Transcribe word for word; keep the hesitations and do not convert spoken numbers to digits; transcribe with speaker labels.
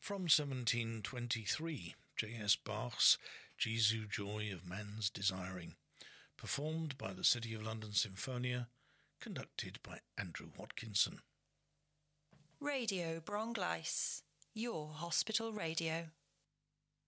Speaker 1: From seventeen twenty-three, J S Bach's Jesu Joy of Man's Desiring, performed by the City of London Sinfonia, conducted by Andrew Watkinson.
Speaker 2: Radio Brongleis, your hospital radio.